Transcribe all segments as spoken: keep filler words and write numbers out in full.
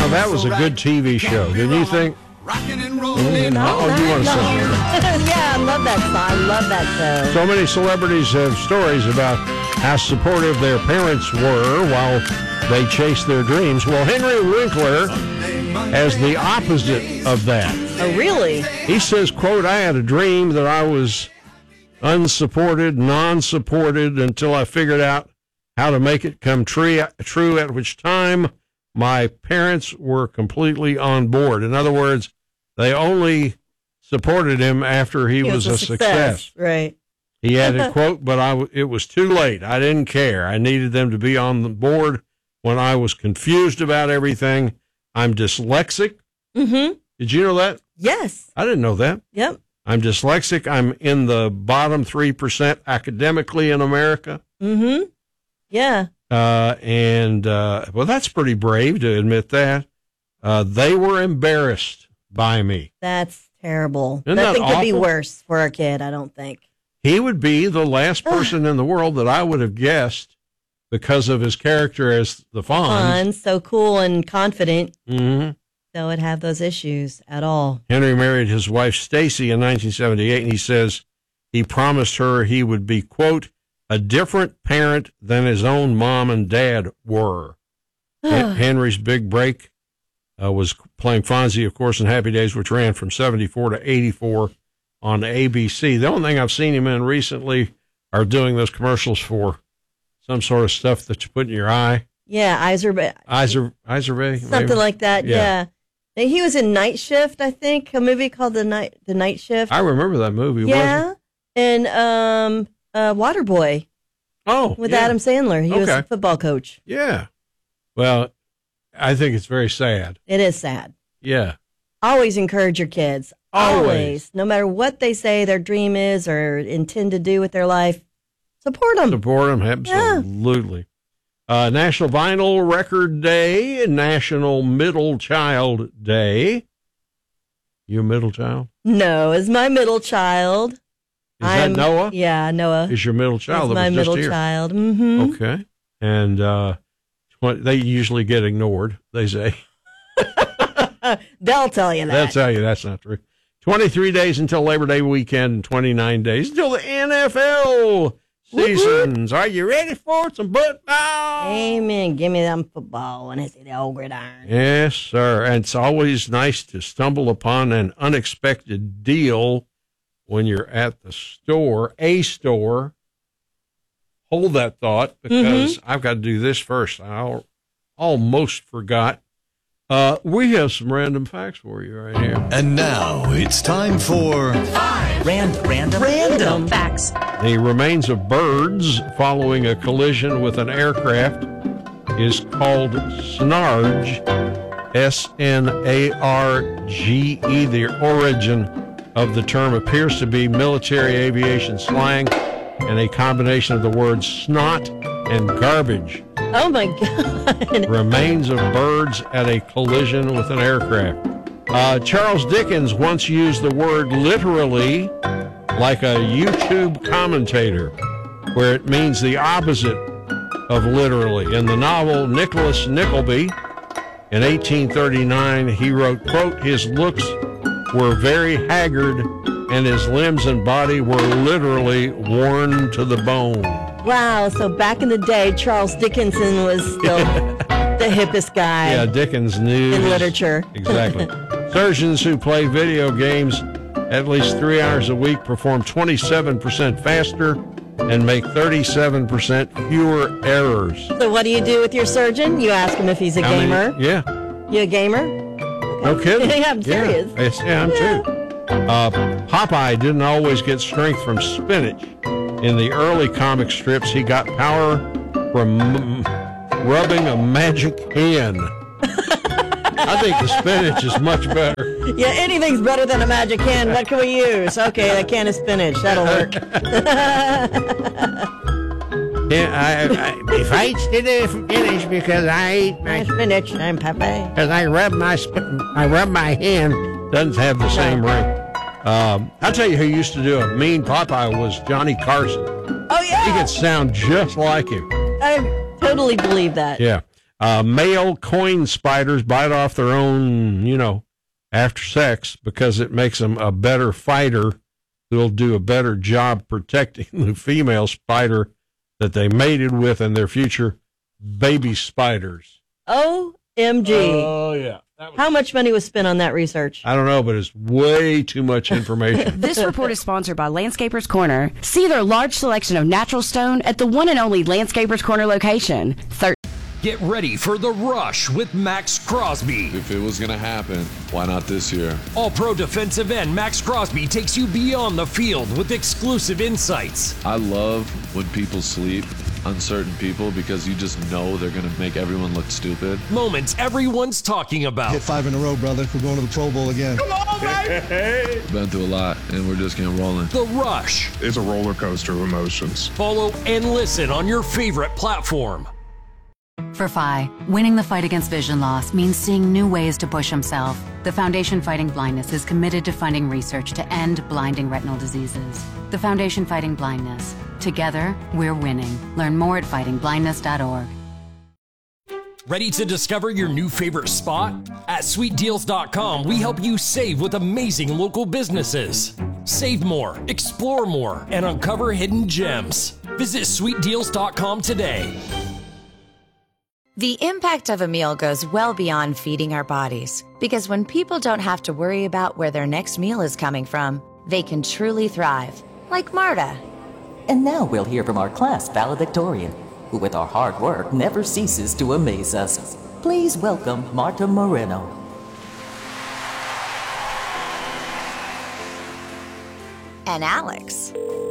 Now, that was a good T V show, didn't you think? Mm-hmm. Oh, you want to say Yeah, I love that song. I love that show. So many celebrities have stories about how supportive their parents were while they chased their dreams. Well, Henry Winkler has the opposite of that. Oh, really? He says, quote, I had a dream that I was unsupported, non-supported until I figured out how to make it come true, true, at which time my parents were completely on board. In other words, they only supported him after he, he was, was a success. success. Right. He added, quote, but I, it was too late. I didn't care. I needed them to be on the board when I was confused about everything. I'm dyslexic. Mm-hmm. Did you know that? Yes. I didn't know that. Yep. I'm dyslexic. I'm in the bottom three percent academically in America. Mm-hmm. Yeah. Uh, and, uh, well, that's pretty brave to admit that. Uh, they were embarrassed by me. That's terrible. Isn't Nothing that could be awful? worse for our kid, I don't think. He would be the last person in the world that I would have guessed because of his character as the Fonz. Fun, so cool and confident. Mm-hmm. That would have those issues at all. Henry married his wife Stacy in nineteen seventy-eight, and he says he promised her he would be, quote, a different parent than his own mom and dad were. Henry's big break uh, was playing Fonzie, of course, in Happy Days, which ran from seventy-four to eighty-four on A B C. The only thing I've seen him in recently are doing those commercials for some sort of stuff that you put in your eye. Yeah, Iserby. Iser, Iserby? Something maybe? like that, yeah. yeah. He was in Night Shift, I think, a movie called The Night The Night Shift. I remember that movie. Yeah, and um, uh, Waterboy. Oh, with yeah. Adam Sandler. He okay. was a football coach. Yeah. Well, I think it's very sad. It is sad. Yeah. Always encourage your kids. Always. Always. No matter what they say their dream is or intend to do with their life, support them. Support them, absolutely. Yeah. Uh, National Vinyl Record Day, National Middle Child Day. You a middle child? No, it's my middle child. Is I'm, that Noah? Yeah, Noah. Is your middle child? It's my was middle just here. child. Mm-hmm. Okay. And uh, they usually get ignored, they say. They'll tell you that. They'll tell you that's not true. twenty-three days until Labor Day weekend and twenty-nine days until the N F L seasons. Are you ready for some football? Amen. Give me them football and it's the old gridiron. Yes, sir. And it's always nice to stumble upon an unexpected deal when you're at the store, a store. Hold that thought because mm-hmm. I've got to do this first. I almost forgot. Uh, we have some random facts for you right here. And now it's time for five random, random, random facts. The remains of birds following a collision with an aircraft is called snarge, S N A R G E. The origin of the term appears to be military aviation slang and a combination of the words snot and garbage. Oh, my God. Remains of birds at a collision with an aircraft. Uh, Charles Dickens once used the word literally like a YouTube commentator, where it means the opposite of literally. In the novel Nicholas Nickleby, in eighteen thirty-nine, he wrote, quote, his looks were very haggard and his limbs and body were literally worn to the bone. Wow, so back in the day, Charles Dickinson was still the hippest guy. Yeah, Dickens knew. In literature. Exactly. Surgeons who play video games at least three hours a week perform twenty-seven percent faster and make thirty-seven percent fewer errors. So what do you do with your surgeon? You ask him if he's a How gamer. Many, yeah. You a gamer? Okay. No kidding. Yeah, I'm serious. Yeah, yes, yeah I'm yeah. too. Uh, Popeye didn't always get strength from spinach. In the early comic strips, he got power from m- rubbing a magic hand. I think the spinach is much better. Yeah, anything's better than a magic hand. What can we use? Okay, a can of spinach. That'll work. Yeah, I, I, if I did spinach because I ate my spinach, I'm Popeye. Because I rub my sp- I rub my hand, doesn't have the same no. ring. Um, I'll tell you who used to do a mean Popeye was Johnny Carson. Oh, yeah. He could sound just like him. I totally believe that. Yeah. Uh, male coin spiders bite off their own, you know, after sex because it makes them a better fighter who'll do a better job protecting the female spider that they mated with and their future baby spiders. O M G. Oh, yeah. That was, How much money was spent on that research? I don't know, but it's way too much information. This report is sponsored by Landscapers Corner. See their large selection of natural stone at the one and only Landscapers Corner location. Thir- Get ready for The Rush with Max Crosby. If it was going to happen, why not this year? All-pro defensive end Max Crosby takes you beyond the field with exclusive insights. I love when people sleep, uncertain people, because you just know they're going to make everyone look stupid. Moments everyone's talking about. Hit five in a row, brother. We're going to the Pro Bowl again. Come on, baby! Been through a lot, and we're just getting rolling. The Rush. It's a roller coaster of emotions. Follow and listen on your favorite platform. For Phi, winning the fight against vision loss means seeing new ways to push himself. The Foundation Fighting Blindness is committed to funding research to end blinding retinal diseases. The Foundation Fighting Blindness. Together, we're winning. Learn more at fighting blindness dot org. Ready to discover your new favorite spot? At sweet deals dot com, we help you save with amazing local businesses. Save more, explore more, and uncover hidden gems. Visit sweet deals dot com today. The impact of a meal goes well beyond feeding our bodies, because when people don't have to worry about where their next meal is coming from, they can truly thrive, like Marta. And now we'll hear from our class valedictorian, who with our hard work never ceases to amaze us. Please welcome Marta Moreno. And Alex.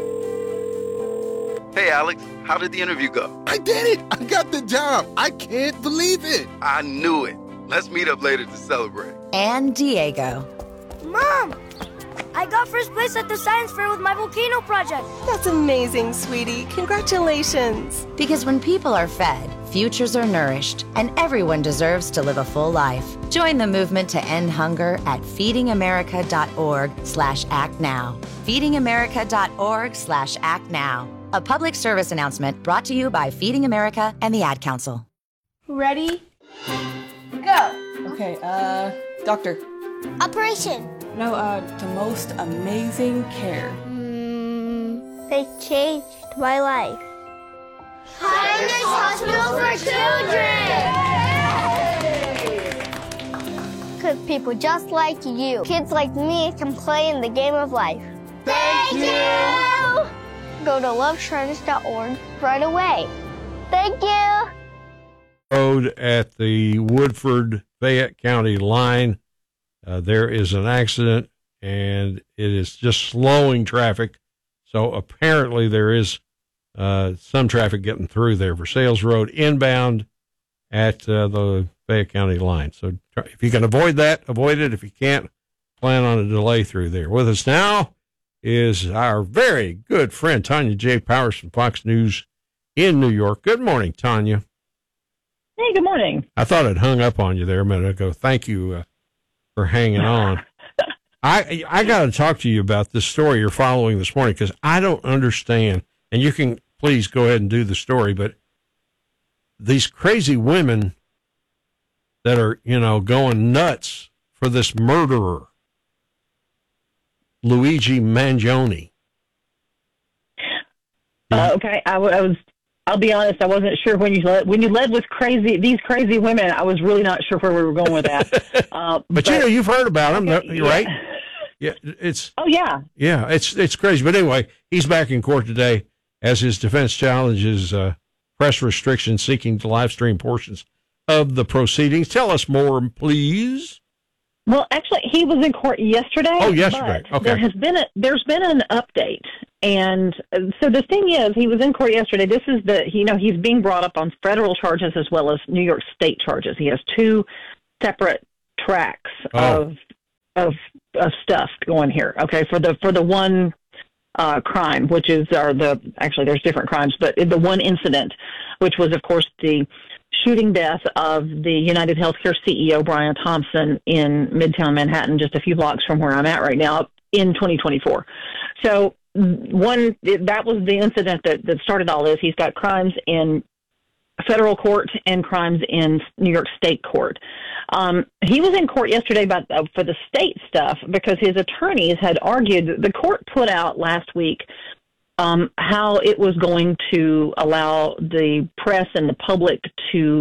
Hey, Alex, how did the interview go? I did it! I got the job! I can't believe it! I knew it. Let's meet up later to celebrate. And Diego. Mom! I got first place at the science fair with my volcano project. That's amazing, sweetie. Congratulations. Because when people are fed, futures are nourished, and everyone deserves to live a full life. Join the movement to end hunger at feeding america dot org slash act now. feeding america dot org slash act now. A public service announcement brought to you by Feeding America and the Ad Council. Ready? Go. Okay, uh, doctor. Operation. No, uh, the most amazing care. Mm, they changed my life. Kindness Hospital for Children! Because people just like you, kids like me, can play in the game of life. Thank you! Go to love shriners dot org right away. Thank you! Road at the Woodford-Fayette County line. Uh, there is an accident, and it is just slowing traffic. So apparently there is uh, some traffic getting through there. Versailles Road inbound at uh, the Fayette County line. So try, if you can avoid that, avoid it. If you can't, plan on a delay through there. With us now is our very good friend, Tanya J. Powers from Fox News in New York. Good morning, Tanya. Hey, good morning. I thought I'd hung up on you there a minute ago. Thank you uh, for hanging on. I I got to talk to you about this story you're following this morning, because I don't understand, and you can please go ahead and do the story, but these crazy women that are, you know, going nuts for this murderer, Luigi Mangione. Uh, okay, I, w- I was. I'll be honest. I wasn't sure when you led, when you led with crazy these crazy women. I was really not sure where we were going with that. Uh, but, but you know, you've heard about them, okay, yeah. right? Yeah, it's. Oh yeah. Yeah, it's it's crazy. But anyway, he's back in court today as his defense challenges uh, press restrictions, seeking to live stream portions of the proceedings. Tell us more, please. Well, actually, he was in court yesterday. Oh, yesterday. But okay. There has been a there's been an update, and so the thing is, he was in court yesterday. This is the you know he's being brought up on federal charges as well as New York State charges. He has two separate tracks oh. of of of stuff going here. Okay, for the for the one uh, crime, which is or the actually there's different crimes, but the one incident, which was of course the shooting death of the United Healthcare C E O, Brian Thompson, in Midtown Manhattan, just a few blocks from where I'm at right now, in twenty twenty-four. So one, that was the incident that, that started all this. He's got crimes in federal court and crimes in New York State court. Um, he was in court yesterday about uh, for the state stuff because his attorneys had argued. The court put out last week um, how it was going to allow the press and the public to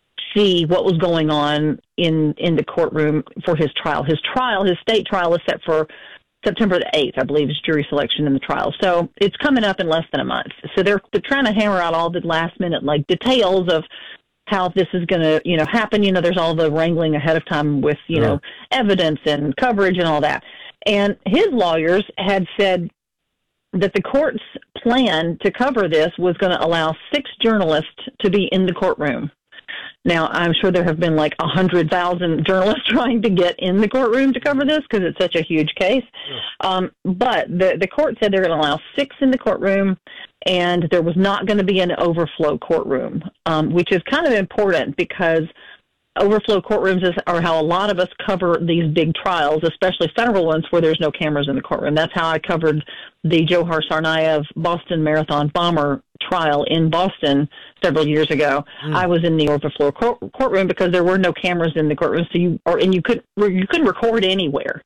see what was going on in in the courtroom for his trial. His trial, his state trial, is set for September the eighth, I believe, is jury selection in the trial. So it's coming up in less than a month. So they're they're trying to hammer out all the last minute like details of how this is going to, you know, happen. You know, there's all the wrangling ahead of time with, you know, evidence and coverage and all that. And his lawyers had said that the court's plan to cover this was going to allow six journalists to be in the courtroom. Now, I'm sure there have been like one hundred thousand journalists trying to get in the courtroom to cover this because it's such a huge case. Yeah. Um, but the, the court said they're going to allow six in the courtroom, and there was not going to be an overflow courtroom, um, which is kind of important because overflow courtrooms is, are how a lot of us cover these big trials, especially federal ones where there's no cameras in the courtroom. That's how I covered the Johar Tsarnaev Boston Marathon bomber trial in Boston several years ago. Mm. I was in the overflow court, courtroom because there were no cameras in the courtroom, so you or and you could you couldn't record anywhere.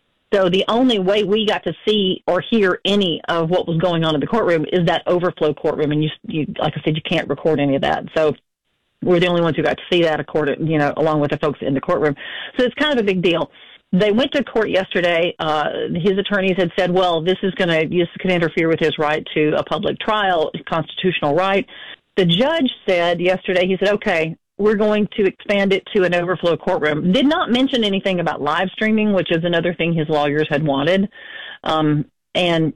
So the only way we got to see or hear any of what was going on in the courtroom is that overflow courtroom, and you, you like I said, you can't record any of that. So we're the only ones who got to see that, according, you know, along with the folks in the courtroom. So it's kind of a big deal. They went to court yesterday. Uh, his attorneys had said, well, this is going to, this could interfere with his right to a public trial, constitutional right. The judge said yesterday, he said, okay, we're going to expand it to an overflow courtroom. Did not mention anything about live streaming, which is another thing his lawyers had wanted. Um, and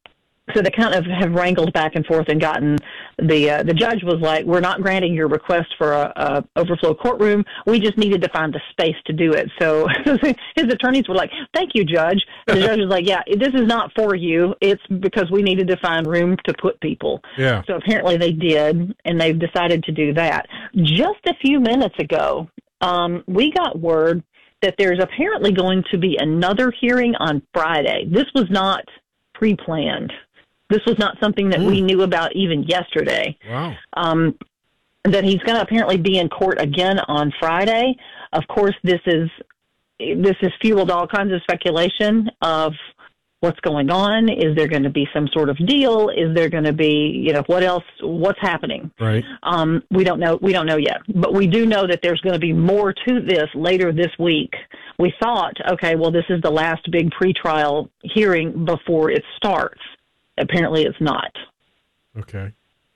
so they kind of have wrangled back and forth and gotten the uh, the judge was like, we're not granting your request for a, a overflow courtroom. We just needed to find the space to do it. So his attorneys were like, thank you, Judge. The judge was like, yeah, this is not for you. It's because we needed to find room to put people. Yeah. So apparently they did, and they've decided to do that. Just a few minutes ago, um, we got word that there's apparently going to be another hearing on Friday. This was not pre-planned. This was not something that mm. we knew about even yesterday. Wow. Um, that he's going to apparently be in court again on Friday. Of course, this is this has fueled all kinds of speculation of what's going on. Is there going to be some sort of deal? Is there going to be, you know, what else? What's happening? Right. Um, we don't know. We don't know yet. But we do know that there's going to be more to this later this week. We thought, okay, well, this is the last big pretrial hearing before it starts. Apparently it's not. Okay.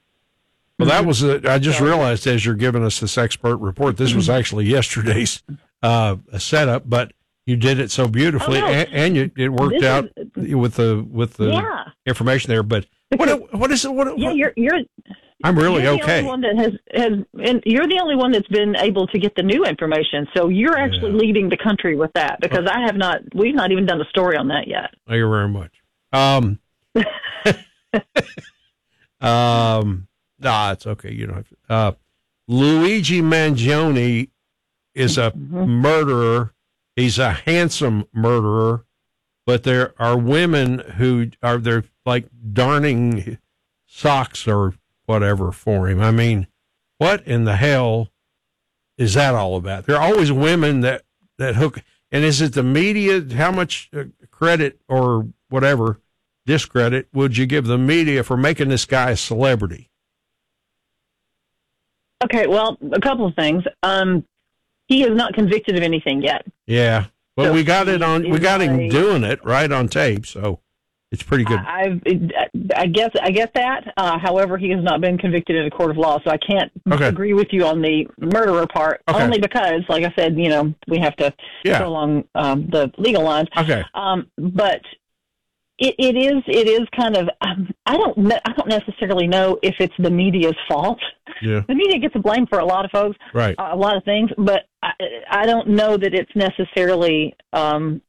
Well, that was, a, I just realized as you're giving us this expert report, this was actually yesterday's uh, setup, but you did it so beautifully, oh, no. and, and you, it worked this out is, with the with the yeah. information there. But because, what what is it? What, yeah, you're you're. I'm really you're the okay. Only one that has, has, and you're the only one that's been able to get the new information. So you're actually yeah. leading the country with that because oh. I have not. We've not even done a story on that yet. Thank you very much. Um. um, nah, it's okay. You don't have to. Uh, Luigi Mangione is a mm-hmm. murderer. He's a handsome murderer, but there are women who are they're like darning socks or whatever for him. I mean, what in the hell is that all about? There are always women that that hook. And is it the media? How much credit or whatever discredit would you give the media for making this guy a celebrity? Okay, well, a couple of things. Um, he is not convicted of anything yet. Yeah, but so we got it on. We got him a, doing it right on tape, so it's pretty good. I, I, I guess I get that. Uh, however, he has not been convicted in a court of law, so I can't okay. agree with you on the murderer part. Okay. Only because, like I said, you know, we have to yeah. go along um, the legal lines. Okay, um, but. It, it is. It is kind of. Um, I don't. I don't necessarily know if it's the media's fault. Yeah. The media gets blamed for a lot of folks, right? Uh, a lot of things, but I, I don't know that it's necessarily um,